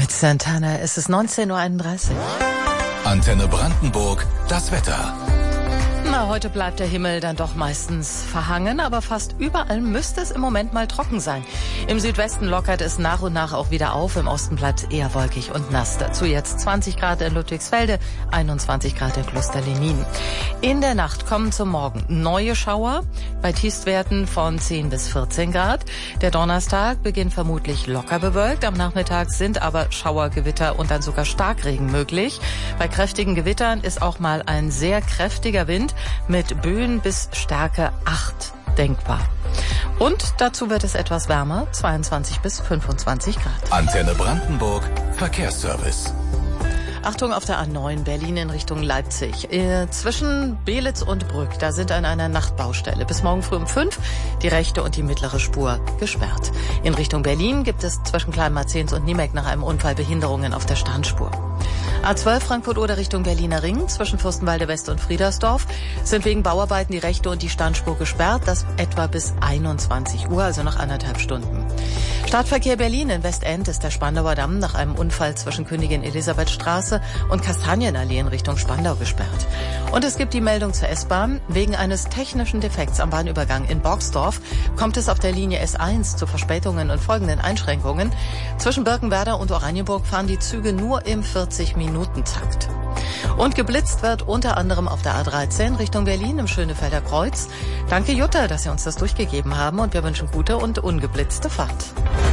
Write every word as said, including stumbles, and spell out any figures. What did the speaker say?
Mit Santana ist es neunzehn Uhr einunddreißig. Antenne Brandenburg, das Wetter. Na, heute bleibt der Himmel dann doch meistens verhangen, aber fast überall müsste es im Moment mal trocken sein. Im Südwesten lockert es nach und nach auch wieder auf, im Osten bleibt es eher wolkig und nass. Dazu jetzt zwanzig Grad in Ludwigsfelde, einundzwanzig Grad in Klosterlenin. In der Nacht kommen zum Morgen neue Schauer bei Tiefstwerten von zehn bis vierzehn Grad. Der Donnerstag beginnt vermutlich locker bewölkt. Am Nachmittag sind aber Schauergewitter und dann sogar Starkregen möglich. Bei kräftigen Gewittern ist auch mal ein sehr kräftiger Wind mit Böen bis Stärke acht denkbar. Und dazu wird es etwas wärmer, zweiundzwanzig bis fünfundzwanzig Grad. Antenne Brandenburg, Verkehrsservice. Achtung auf der A neun Berlin in Richtung Leipzig. Äh, zwischen Belitz und Brück, da sind an einer Nachtbaustelle bis morgen früh um fünf die rechte und die mittlere Spur gesperrt. In Richtung Berlin gibt es zwischen Kleinmarzens und Niemek nach einem Unfall Behinderungen auf der Standspur. A zwölf Frankfurt-Oder Richtung Berliner Ring zwischen Fürstenwalde West und Friedersdorf sind wegen Bauarbeiten die rechte und die Standspur gesperrt. Das etwa bis einundzwanzig Uhr, also noch anderthalb Stunden. Stadtverkehr Berlin in Westend ist der Spandauer Damm nach einem Unfall zwischen Königin Elisabethstraße und Kastanienallee in Richtung Spandau gesperrt. Und es gibt die Meldung zur S-Bahn. Wegen eines technischen Defekts am Bahnübergang in Borgsdorf kommt es auf der Linie S eins zu Verspätungen und folgenden Einschränkungen. Zwischen Birkenwerder und Oranienburg fahren die Züge nur im vierzig-Minuten-Takt. Und geblitzt wird unter anderem auf der A dreizehn Richtung Berlin im Schönefelder Kreuz. Danke Jutta, dass Sie uns das durchgegeben haben und wir wünschen gute und ungeblitzte Fahrt.